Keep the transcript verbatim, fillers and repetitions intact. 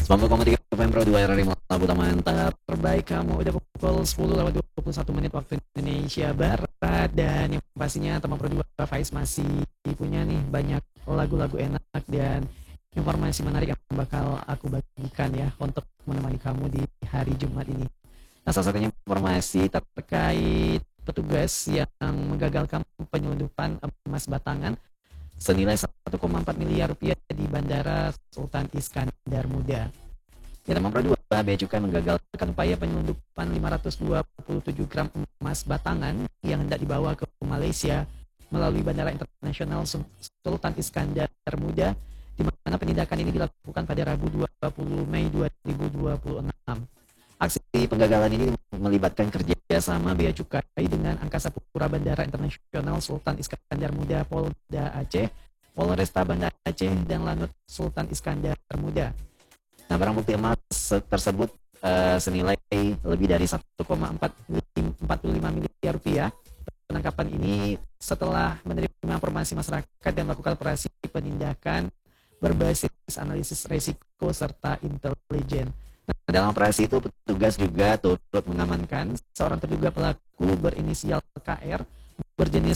sembilan puluh koma tiga F M Pro dua R R I lagu taman terbaik kamu. Udah pukul sepuluh lewat dua puluh satu menit waktu Indonesia Barat. Dan yang pastinya teman Pro dua Faiz masih punya nih banyak lagu-lagu enak dan informasi menarik yang bakal aku bagikan ya untuk menemani kamu di hari Jumat ini. Nah, salah satunya informasi terkait petugas yang menggagalkan penyelundupan emas batangan senilai satu koma empat miliar rupiah di Bandara Sultan Iskandar Muda. Ya, teman Pro dua, Bea Cukai menggagalkan upaya penyelundupan lima ratus dua puluh tujuh gram emas batangan yang hendak dibawa ke Malaysia melalui Bandara Internasional Sultan Iskandar Muda, di mana penindakan ini dilakukan pada Rabu dua puluh Mei dua ribu dua puluh enam. Aksi penggagalan ini melibatkan kerjasama Bea Cukai dengan Angkasa Pura Bandara Internasional Sultan Iskandar Muda, Polda Aceh, Polresta Banda Aceh, dan Lanut Sultan Iskandar Muda. Nah, barang bukti emas tersebut uh, senilai lebih dari satu koma empat puluh lima miliar rupiah. Penangkapan ini setelah menerima informasi masyarakat dan melakukan operasi penindakan berbasis analisis resiko serta intelijen. Nah, dalam operasi itu petugas juga turut mengamankan seorang terduga pelaku berinisial K R berjenis